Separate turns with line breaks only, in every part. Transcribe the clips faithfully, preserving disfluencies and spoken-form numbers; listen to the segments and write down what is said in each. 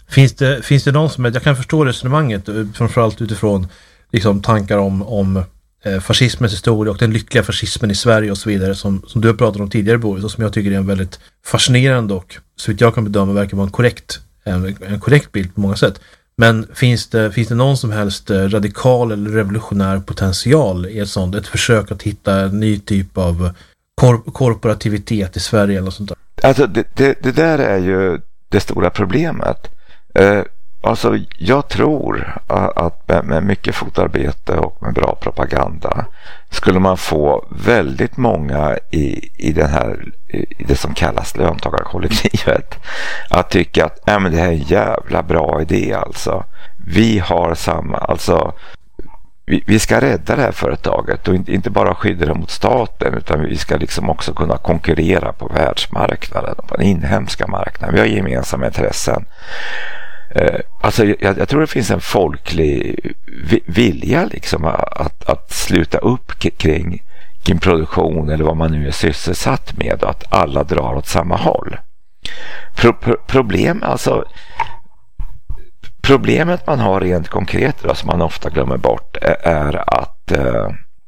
Finns det, finns det någon som, jag kan förstå resonemanget framförallt utifrån liksom tankar om, om eh, fascismens historia och den lyckliga fascismen i Sverige och så vidare som, som du har pratat om tidigare, Boris, och som jag tycker är en väldigt fascinerande och så vitt jag kan bedöma verkar vara en korrekt, en, en korrekt bild på många sätt. Men finns det, finns det någon som helst radikal eller revolutionär potential i ett sånt, ett försök att hitta en ny typ av kor- korporativitet i Sverige eller sånt där?
Alltså det, det, det där är ju det stora problemet. Eh, alltså jag tror att med, med mycket fotarbete och med bra propaganda skulle man få väldigt många i, i, den här, i det som kallas löntagarkollektivet att tycka att äh, men det här är en jävla bra idé alltså. Vi har samma, alltså vi, vi ska rädda det här företaget och inte, inte bara skydda det mot staten utan vi ska liksom också kunna konkurrera på världsmarknaden och på den inhemska marknaden. Vi har gemensamma intressen. Eh, alltså jag, jag tror det finns en folklig vilja liksom att, att sluta upp kring, kring produktion eller vad man nu är sysselsatt med och att alla drar åt samma håll. Pro, pro, problem, alltså problemet man har rent konkret då, som man ofta glömmer bort är att eh,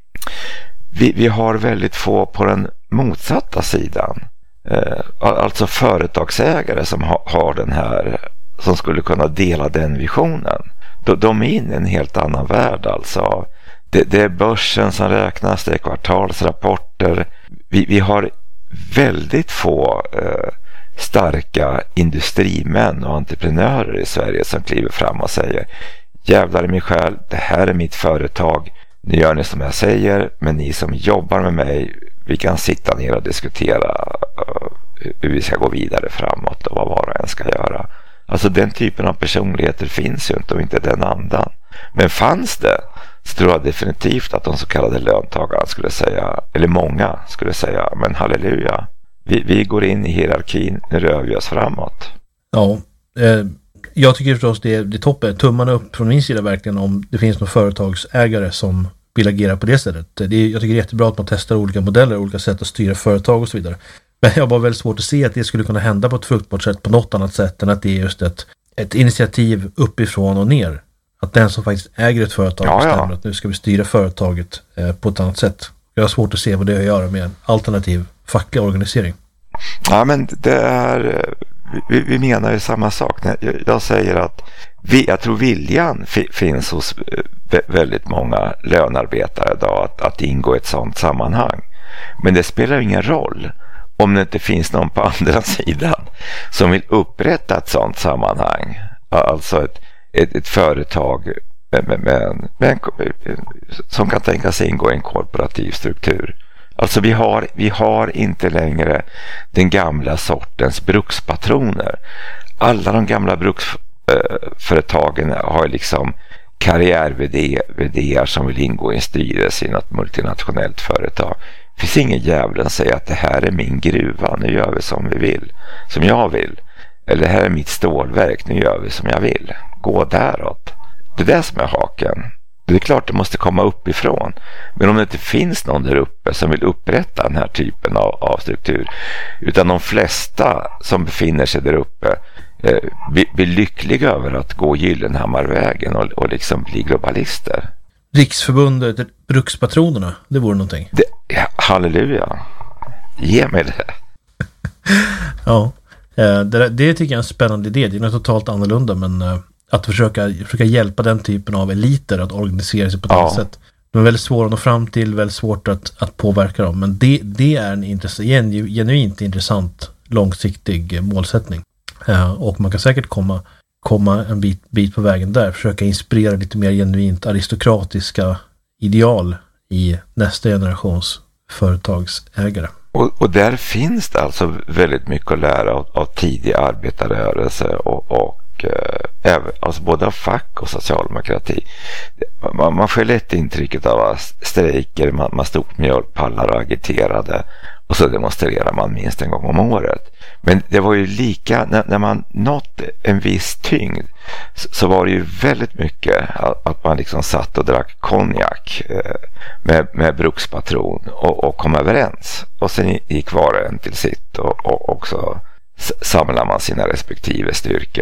vi, vi har väldigt få på den motsatta sidan. Eh, alltså företagsägare som ha, har den här, som skulle kunna dela den visionen. De, de är inne i en helt annan värld alltså. Det, det är börsen som räknas, det är kvartalsrapporter. Vi, vi har väldigt få eh, starka industrimän och entreprenörer i Sverige som kliver fram och säger jävlar i mig själv, det här är mitt företag, nu gör ni som jag säger, men ni som jobbar med mig, vi kan sitta ner och diskutera uh, hur vi ska gå vidare framåt och vad var och en ska göra. Alltså den typen av personligheter finns ju inte och inte den andan. Men fanns det, så tror jag definitivt att de så kallade löntagarna skulle säga, eller många skulle säga, men halleluja, vi, vi går in i hierarkin, nu rör vi oss framåt.
Ja, eh, jag tycker förstås det är, det är toppen, tummarna upp från min sida verkligen om det finns några företagsägare som vill agera på det sättet. Det är, jag tycker det är jättebra att man testar olika modeller, olika sätt att styra företag och så vidare. Men jag har bara väldigt svårt att se att det skulle kunna hända på ett fruktbart sätt på något annat sätt än att det är just ett, ett initiativ uppifrån och ner. Att den som faktiskt äger ett företag
ja,
bestämmer
ja.
att nu ska vi styra företaget eh, på ett annat sätt. Jag har svårt att se vad det har att göra med en alternativ facklig organisering.
Ja, men det är, vi, vi menar ju samma sak. Jag, jag säger att vi, jag tror viljan f- finns hos väldigt många lönarbetare idag att, att ingå i ett sådant sammanhang. Men det spelar ingen roll om det inte finns någon på andra sidan som vill upprätta ett sådant sammanhang. Alltså ett, ett, ett företag med, med, med, med, som kan tänka sig ingå i en korporativ struktur. Alltså vi har, vi har inte längre den gamla sortens brukspatroner. Alla de gamla bruksföretagen har liksom karriär-vd:ar som vill ingå i en styrelse i något multinationellt företag. Det finns ingen jävla som säger att det här är min gruva, nu gör vi som vi vill, som jag vill. Eller det här är mitt stålverk, nu gör vi som jag vill. Gå däråt. Det är det som är haken. Det är klart det måste komma uppifrån. Men om det inte finns någon där uppe som vill upprätta den här typen av, av struktur, utan de flesta som befinner sig där uppe eh, blir, blir lyckliga över att gå Gyllenhammarvägen och, och liksom bli globalister.
Riksförbundet, brukspatronerna, det vore någonting.
Det, ja, halleluja. Ge mig det.
Ja, det, det tycker jag är en spännande idé. Det är något totalt annorlunda, men att försöka, försöka hjälpa den typen av eliter att organisera sig på ett ja. annat sätt. De är väldigt svåra att nå fram till, väldigt svårt att, att påverka dem. Men det, det är en intressant, genu, genuint intressant långsiktig målsättning. Och man kan säkert komma komma en bit, bit på vägen där, försöka inspirera lite mer genuint aristokratiska ideal i nästa generations företagsägare.
Och, och där finns det alltså väldigt mycket att lära av, av tidig arbetarrörelse och, och eh, alltså både av fack och socialdemokrati. Man, man får lätt intrycket av strejker, man, man stod på mjölkpallar och agiterade och så demonstrerar man minst en gång om året. Men det var ju lika, när, när man nått en viss tyngd så, så var det ju väldigt mycket att, att man liksom satt och drack konjak eh, med, med brukspatron och, och kom överens. Och sen gick var och en till sitt och, och också samlar man sina respektive styrkor.